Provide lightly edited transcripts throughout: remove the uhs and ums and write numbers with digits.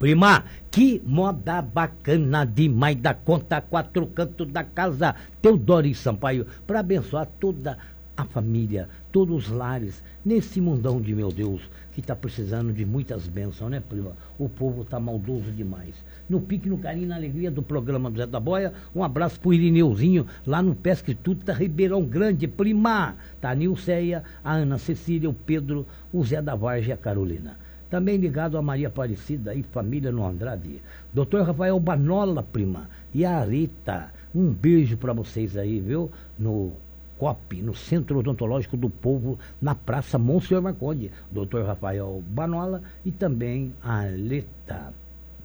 Prima, que moda bacana demais da conta, quatro cantos da casa, Teodoro Sampaio, para abençoar toda a família, todos os lares, nesse mundão de meu Deus, que está precisando de muitas bênçãos, né, prima? O povo está maldoso demais. No pique, no carinho, na alegria do programa do Zé da Boia, um abraço pro Irineuzinho, lá no Pesque Tuta, Ribeirão Grande, prima. Tá a Nilceia, a Ana Cecília, o Pedro, o Zé da Vargem e a Carolina. Também ligado a Maria Aparecida e família no Andrade. Dr. Rafael Banola, prima. E a Rita. Um beijo para vocês aí, viu? No COP, no Centro Odontológico do Povo, na Praça Monsenhor Marconde. Dr. Rafael Banola e também a Leta.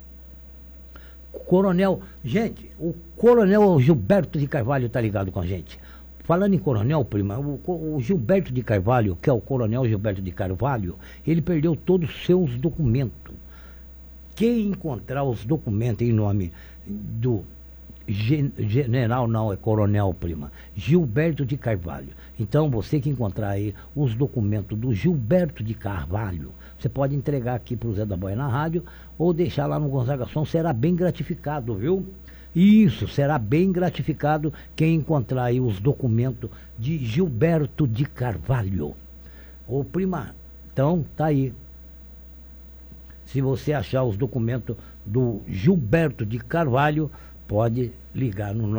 Coronel, gente, o Coronel Gilberto de Carvalho tá ligado com a gente. Falando em coronel, prima, o Gilberto de Carvalho, que é o Coronel Gilberto de Carvalho, ele perdeu todos os seus documentos. Quem encontrar os documentos em nome do general, não, é coronel, prima, Gilberto de Carvalho. Então, você que encontrar aí os documentos do Gilberto de Carvalho, você pode entregar aqui para o Zé da Boia na rádio ou deixar lá no Gonzaga Som, será bem gratificado, viu? Isso, será bem gratificado quem encontrar aí os documentos de Gilberto de Carvalho. Ô, prima, então tá aí. Se você achar os documentos do Gilberto de Carvalho, pode ligar no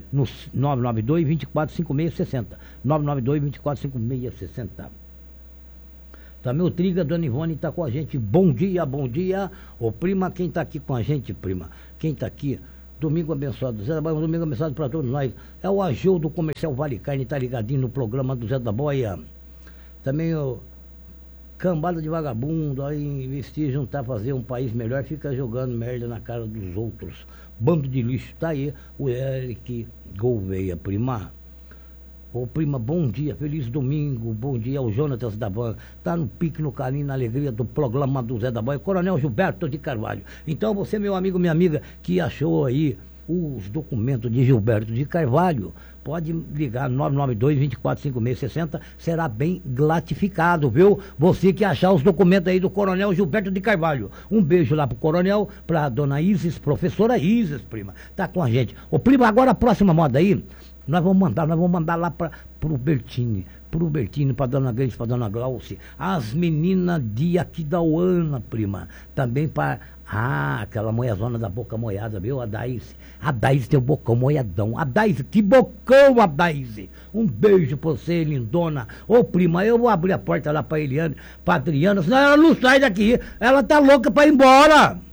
992-245660. 992-245660. Também o Triga, Dona Ivone está com a gente. Bom dia, bom dia. Ô, prima, quem está aqui com a gente, prima? Quem está aqui? Domingo abençoado, Zé da Boia, um domingo abençoado para todos nós. É o Ageu do Comercial Vale Carne, tá ligadinho no programa do Zé da Boia. Também o cambada de vagabundo, aí investir, juntar, fazer um país melhor, fica jogando merda na cara dos outros. Bando de lixo, tá aí o Eric Gouveia, prima. Ô, prima, bom dia, feliz domingo, bom dia ao Jonatas da Van, tá no pique, no carinho, na alegria do programa do Zé da Boia, Coronel Gilberto de Carvalho. Então, você, meu amigo, minha amiga, que achou aí os documentos de Gilberto de Carvalho, pode ligar 992-245660, será bem gratificado, viu? Você que achar os documentos aí do Coronel Gilberto de Carvalho. Um beijo lá pro Coronel, pra dona Isis, professora Isis, prima, tá com a gente. Ô, prima, agora a próxima moda aí, nós vamos mandar lá pro Bertini, pra dona Grace, pra dona Glauce, as meninas de Aquidauana, prima, também para aquela moezona da boca moiada, viu, a Daisy tem o bocão moiadão, a Daisy, que bocão, a Daisy, um beijo pra você, lindona. Ô, prima, eu vou abrir a porta lá pra Eliane, pra Adriana, senão ela não sai daqui, ela tá louca pra ir embora.